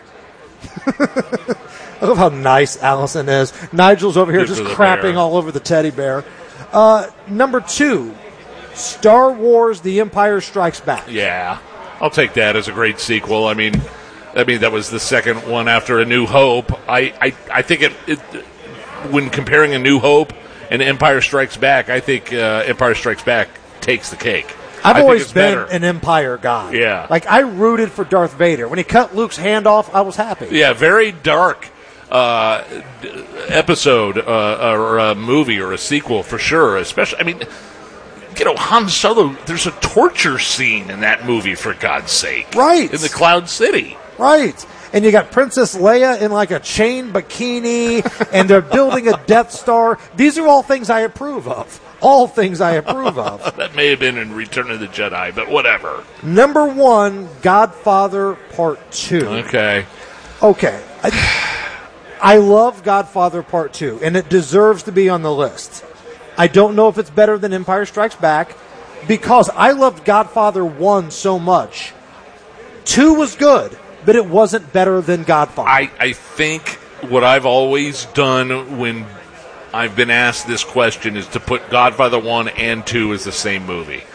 I love how nice Allison is. Nigel's over here Good just crapping bear. all over the teddy bear. Uh, number two, Star Wars The Empire Strikes Back. Yeah. I'll take that as a great sequel. I mean, I mean that was the second one after A New Hope. I, I, I think it, it when comparing A New Hope and Empire Strikes Back, I think uh, Empire Strikes Back takes the cake. I've I think always it's been better. an Empire guy. Yeah. Like, I rooted for Darth Vader. When he cut Luke's hand off, I was happy. Yeah, very dark uh, d- episode uh, or a movie or a sequel for sure. Especially, I mean, you know, Han Solo, there's a torture scene in that movie, for God's sake. Right. In the Cloud City. Right. And you got Princess Leia in like a chain bikini, and they're building a Death Star. These are all things I approve of. All things I approve of. That may have been in Return of the Jedi, but whatever. Number one, Godfather Part two. Okay. Okay. I, I love Godfather Part two, and it deserves to be on the list. I don't know if it's better than Empire Strikes Back, because I loved Godfather one so much. two was good, but it wasn't better than Godfather. I, I think what I've always done when I've been asked this question is to put Godfather one and two as the same movie.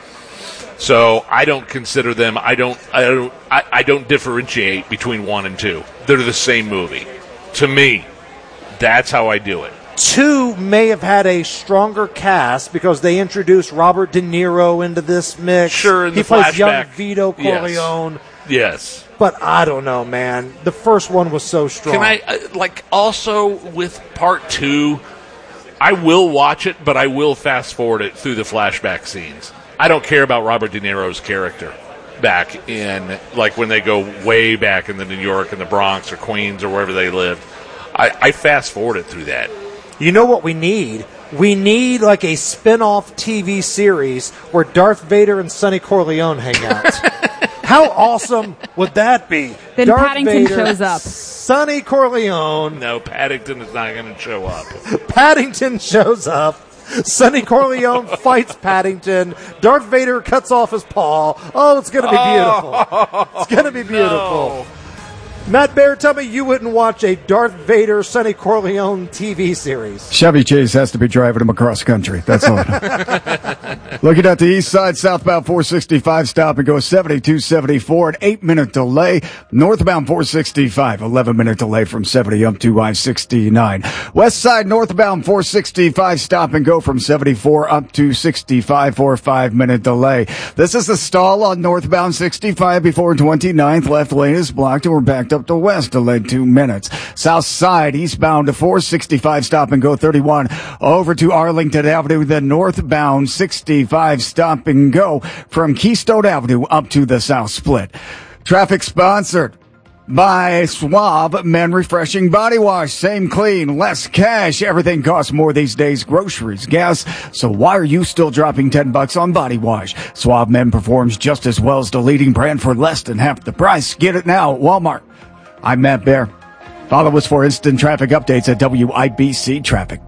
So I don't consider them, I don't I don't I, I don't differentiate between one and two. They're the same movie. To me, that's how I do it. Two may have had a stronger cast because they introduced Robert De Niro into this mix. Sure, in he the plays flashback. young Vito Corleone. Yes. Yes. But I don't know, man. The first one was so strong. Can I, uh, like, also with part two, I will watch it, but I will fast forward it through the flashback scenes. I don't care about Robert De Niro's character back in, like, when they go way back in the New York and the Bronx or Queens or wherever they lived. I, I fast forward it through that. You know what we need? We need, like, a spin-off T V series where Darth Vader and Sonny Corleone hang out. How awesome would that be? Then Darth Paddington Vader, shows up. Sonny Corleone. No, Paddington is not going to show up. Paddington shows up. Sonny Corleone fights Paddington. Darth Vader cuts off his paw. Oh, it's going to be beautiful. Oh, it's going to be beautiful. No. Matt Baer, tell me you wouldn't watch a Darth Vader, Sonny Corleone T V series. Chevy Chase has to be driving him across country. That's all. Looking at the east side, southbound four sixty-five, stop and go seventy-two seventy-four, an eight-minute delay. Northbound four sixty-five, eleven-minute delay from seventy up to I sixty-nine. West side, northbound four sixty-five, stop and go from seventy-four up to sixty-five for a five-minute delay. This is the stall on northbound sixty-five before twenty-ninth. Left lane is blocked, and we're backed up to west, delayed two minutes. South side, eastbound to four sixty-five, stop and go thirty-one over to Arlington Avenue. The northbound sixty-five, stop and go from Keystone Avenue up to the South Split. Traffic sponsored by Suave Men Refreshing Body Wash. Same clean, less cash. Everything costs more these days. Groceries, gas. So why are you still dropping ten bucks on body wash? Suave Men performs just as well as the leading brand for less than half the price. Get it now at Walmart. I'm Matt Baer. Follow us for instant traffic updates at W I B C Traffic.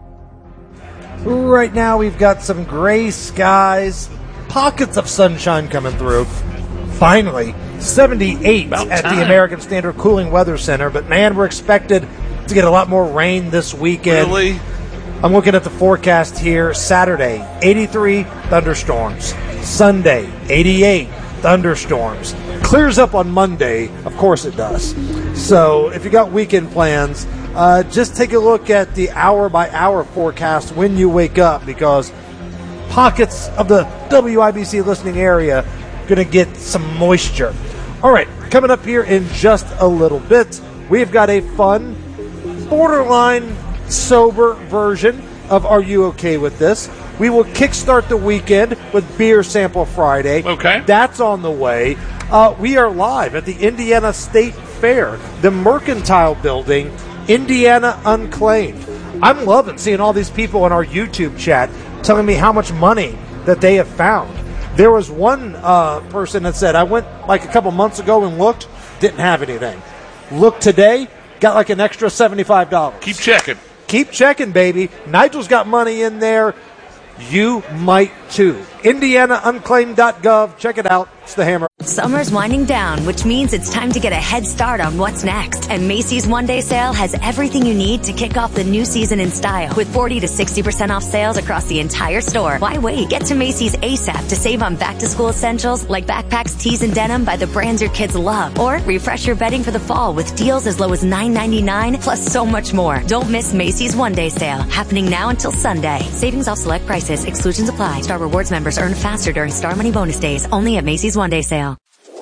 Right now we've got some gray skies, pockets of sunshine coming through. Finally, seventy-eight About at time. the American Standard Cooling Weather Center. But, man, we're expected to get a lot more rain this weekend. Really? I'm looking at the forecast here. Saturday, eighty-three thunderstorms. Sunday, eighty-eight, thunderstorms. Clears up on Monday, of course it does. So if you got weekend plans, uh, just take a look at the hour-by-hour forecast when you wake up, because pockets of the W I B C listening area going to get some moisture. All right, coming up here in just a little bit, we've got a fun, borderline sober version of Are You Okay With This? We will kickstart the weekend with Beer Sample Friday. Okay. That's on the way. Uh, we are live at the Indiana State Fair, the Mercantile Building, Indiana Unclaimed. I'm loving seeing all these people in our YouTube chat telling me how much money that they have found. There was one uh, person that said, I went like a couple months ago and looked, didn't have anything. Look today, got like an extra seventy-five dollars. Keep checking. Keep checking, baby. Nigel's got money in there. You might too. Indiana Unclaimed dot gov. Check it out. It's the Hammer. Summer's winding down, which means it's time to get a head start on what's next. And Macy's One Day Sale has everything you need to kick off the new season in style. With forty to sixty percent off sales across the entire store. Why wait? Get to Macy's ASAP to save on back-to-school essentials like backpacks, tees, and denim by the brands your kids love. Or refresh your bedding for the fall with deals as low as nine ninety-nine, plus so much more. Don't miss Macy's One Day Sale, happening now until Sunday. Savings off select prices. Exclusions apply. Star Rewards members earn faster during Star Money bonus days. Only at Macy's One Day Sale.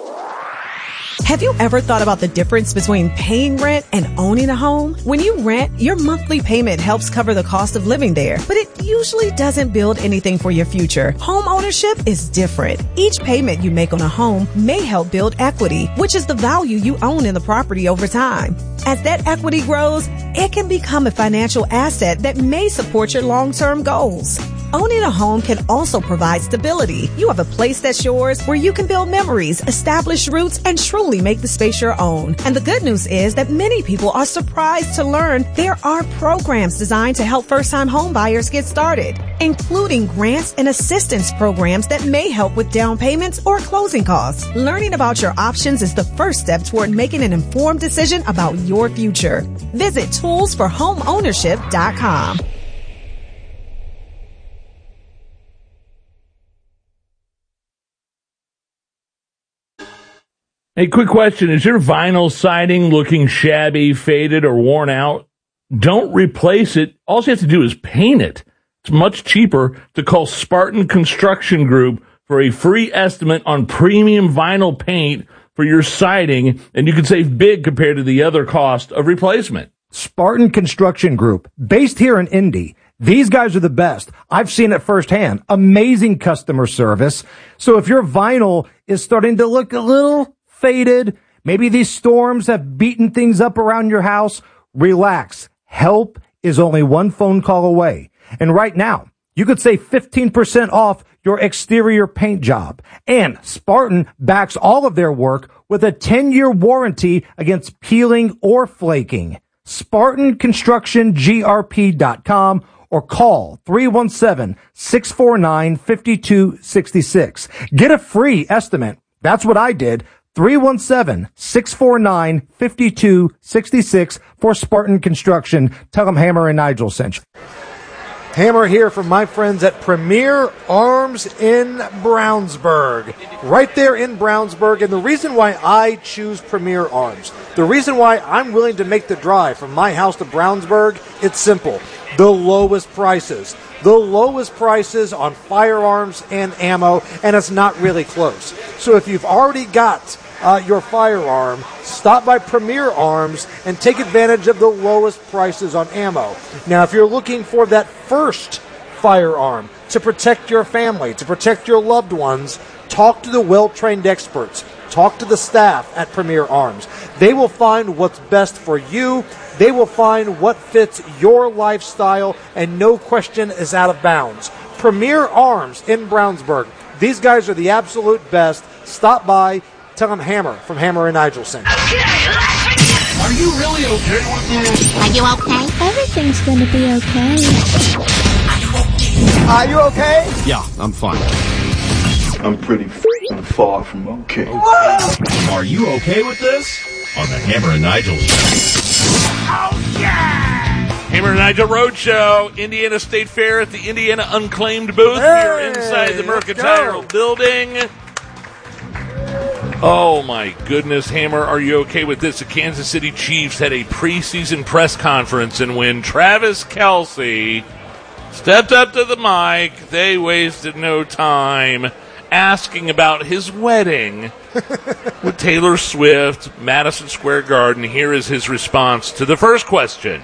Have you ever thought about the difference between paying rent and owning a home? When you rent, your monthly payment helps cover the cost of living there, but it usually doesn't build anything for your future. Home ownership is different. Each payment you make on a home may help build equity, which is the value you own in the property over time. As that equity grows, it can become a financial asset that may support your long-term goals. Owning a home can also provide stability. You have a place that's yours where you can build memories, establish roots, and truly make the space your own. And the good news is that many people are surprised to learn there are programs designed to help first-time home buyers get started, including grants and assistance programs that may help with down payments or closing costs. Learning about your options is the first step toward making an informed decision about your future. Visit tools for home ownership dot com. Hey, quick question. Is your vinyl siding looking shabby, faded, or worn out? Don't replace it. All you have to do is paint it. It's much cheaper to call Spartan Construction Group for a free estimate on premium vinyl paint for your siding, and you can save big compared to the other cost of replacement. Spartan Construction Group, based here in Indy. These guys are the best. I've seen it firsthand. Amazing customer service. So if your vinyl is starting to look a little faded, maybe these storms have beaten things up around your house, relax. Help is only one phone call away. And right now, you could save fifteen percent off your exterior paint job. And Spartan backs all of their work with a ten-year warranty against peeling or flaking. Spartan Construction G R P dot com or call three one seven, six four nine, five two six six. Get a free estimate. That's what I did. three one seven, six four nine, five two six six for Spartan Construction. Tell them Hammer and Nigel sent you. Hammer here from my friends at Premier Arms in Brownsburg. Right there in Brownsburg. And the reason why I choose Premier Arms, the reason why I'm willing to make the drive from my house to Brownsburg, it's simple. The lowest prices. The lowest prices on firearms and ammo, and it's not really close. So if you've already got uh, your firearm, stop by Premier Arms and take advantage of the lowest prices on ammo. Now, if you're looking for that first firearm to protect your family, to protect your loved ones, talk to the well-trained experts. Talk to the staff at Premier Arms. They will find what's best for you. They will find what fits your lifestyle, and no question is out of bounds. Premier Arms in Brownsburg. These guys are the absolute best. Stop by. Tell them Hammer from Hammer and Nigel sent you. Are you really okay with this? Are you okay? Everything's gonna be okay. Are you okay? Yeah, I'm fine. I'm pretty f***ing far from okay. Whoa! Are you okay with this? On the Hammer and Nigel show. Oh, yeah! Hammer and Nigel Roadshow, Indiana State Fair at the Indiana Unclaimed booth. Hey, we are inside the Mercantile Building. Oh, my goodness, Hammer, are you okay with this? The Kansas City Chiefs had a preseason press conference, and when Travis Kelce stepped up to the mic, they wasted no time asking about his wedding with Taylor Swift, Madison Square Garden. Here is his response to the first question.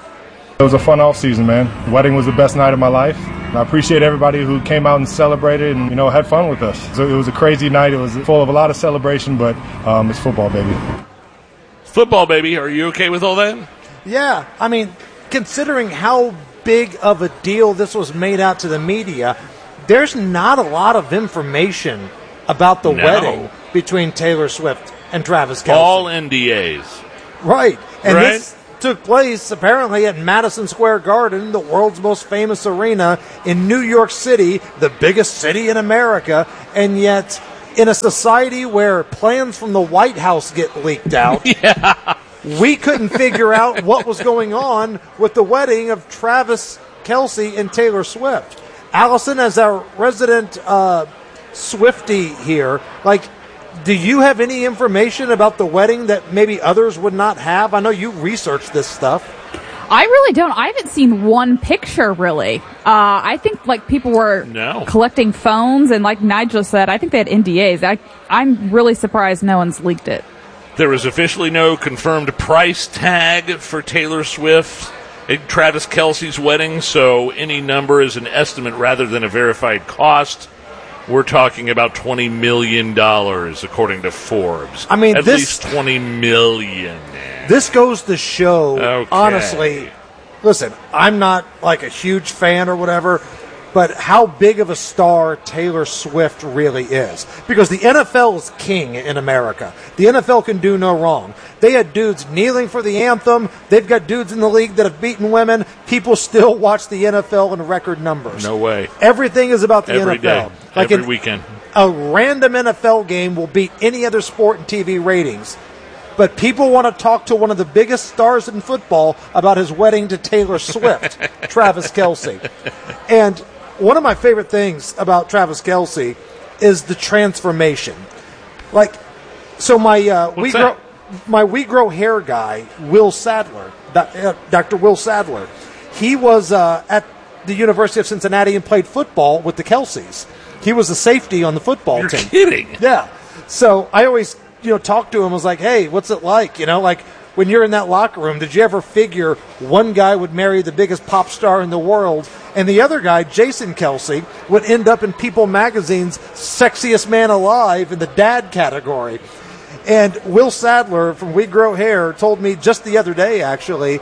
It was a fun off season, man. The wedding was the best night of my life. And I appreciate everybody who came out and celebrated and, you know, had fun with us. So it was a crazy night. It was full of a lot of celebration, but um, it's football, baby. Football, baby. Are you okay with all that? Yeah. I mean, considering how big of a deal this was made out to the media, there's not a lot of information about the No. wedding between Taylor Swift and Travis Kelce. All N D As. Right. And Right? this took place apparently at Madison Square Garden, the world's most famous arena in New York City, the biggest city in America. And yet, in a society where plans from the White House get leaked out, yeah. we couldn't figure out what was going on with the wedding of Travis Kelce and Taylor Swift. Allison, as our resident uh, Swiftie here, like, do you have any information about the wedding that maybe others would not have? I know you researched this stuff. I really don't. I haven't seen one picture, really. Uh, I think, like, people were No. collecting phones, and like Nigel said, I think they had N D As. I, I'm really surprised no one's leaked it. There is officially no confirmed price tag for Taylor Swift at Travis Kelce's wedding, so any number is an estimate rather than a verified cost. We're talking about twenty million dollars, according to Forbes. I mean, at this- least twenty million dollars. This goes to show, Okay. honestly, listen, I'm not like a huge fan or whatever, but how big of a star Taylor Swift really is. Because the N F L is king in America. The N F L can do no wrong. They had dudes kneeling for the anthem. They've got dudes in the league that have beaten women. People still watch the N F L in record numbers. No way. Everything is about the Every N F L. day, Like every an- weekend. A random N F L game will beat any other sport in T V ratings. But people want to talk to one of the biggest stars in football about his wedding to Taylor Swift, Travis Kelce. And one of my favorite things about Travis Kelce is the transformation. Like, so my uh, we grow, my We Grow Hair guy, Will Sadler, doc- uh, Doctor Will Sadler, he was uh, at the University of Cincinnati and played football with the Kelces. He was a safety on the football You're team. kidding. Yeah. So I always, you know, talk to him. I was like, hey, what's it like? You know, like when you're in that locker room, did you ever figure one guy would marry the biggest pop star in the world and the other guy, Jason Kelce, would end up in People Magazine's Sexiest Man Alive in the dad category? And Will Sadler from We Grow Hair told me just the other day, actually,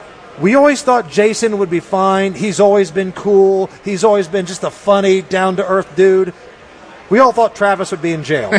we always thought Jason would be fine. He's always been cool. He's always been just a funny, down-to-earth dude. We all thought Travis would be in jail.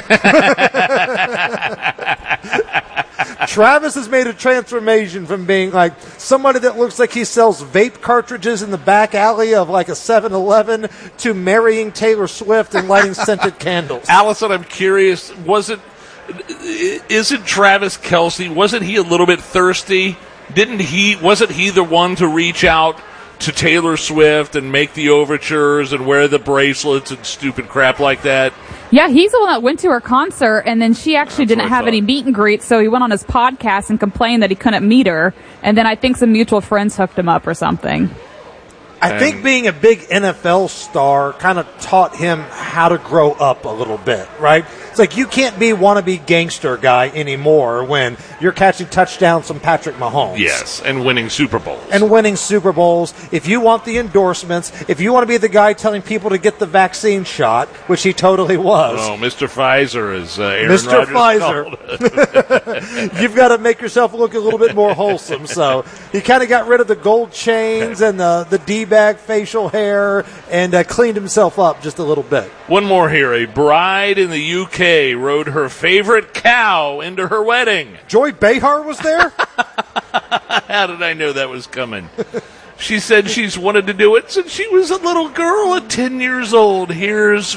Travis has made a transformation from being like somebody that looks like he sells vape cartridges in the back alley of like a seven eleven to marrying Taylor Swift and lighting scented candles. Allison, I'm curious, was it, isn't Travis Kelce, wasn't he a little bit thirsty? Didn't he, wasn't he the one to reach out to Taylor Swift and make the overtures and wear the bracelets and stupid crap like that? Yeah, he's the one that went to her concert, and then she actually That's didn't what I have thought. any meet and greet, so he went on his podcast and complained that he couldn't meet her, and then I think some mutual friends hooked him up or something. I think being a big N F L star kind of taught him how to grow up a little bit, right? It's like you can't be wannabe gangster guy anymore when you're catching touchdowns from Patrick Mahomes. Yes, and winning Super Bowls. And winning Super Bowls. If you want the endorsements, if you want to be the guy telling people to get the vaccine shot, which he totally was. Oh, Mister Pfizer, as uh, Aaron Mister Rodgers Pfizer. called. You've got to make yourself look a little bit more wholesome. So he kind of got rid of the gold chains and the, the D-bag facial hair and uh, cleaned himself up just a little bit. One more here. A bride in the U K rode her favorite cow into her wedding. Joy Behar was there? How did I know that was coming? She said she's wanted to do it since she was a little girl at ten years old. Here's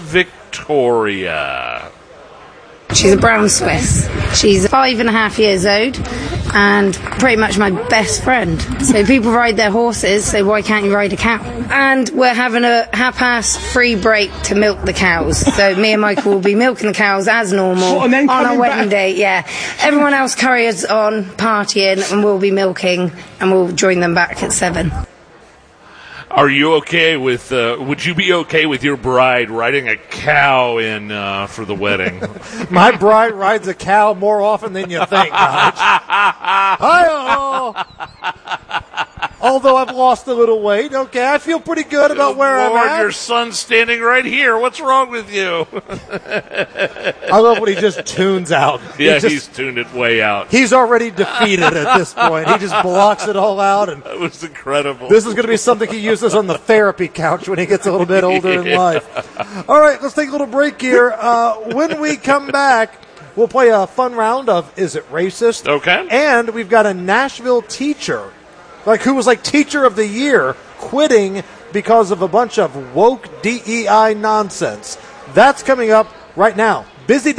Victoria. She's a brown Swiss. She's five and a half years old, and pretty much my best friend. So people ride their horses, so why can't you ride a cow? And we're having a half-past free break to milk the cows. So me and Michael will be milking the cows as normal Well, and then on our coming wedding back- day. Yeah, everyone else carries on partying, and we'll be milking, and we'll join them back at seven. Are you okay with, uh, would you be okay with your bride riding a cow in uh, for the wedding? My bride rides a cow more often than you think, Nige. Hi-oh! Although I've lost a little weight, okay, I feel pretty good about where Lord, I'm at. your son's standing right here. What's wrong with you? I love when he just tunes out. He Yeah, just- he's tuned it way out. He's already defeated at this point. He just blocks it all out, and That was incredible. this is going to be something he uses on the therapy couch when he gets a little bit older in Yeah. life. All right, let's take a little break here. Uh, when we come back, we'll play a fun round of Is It Racist? Okay. And we've got a Nashville teacher, like who was like Teacher of the Year, quitting because of a bunch of woke D E I nonsense. That's coming up right now. Busy day.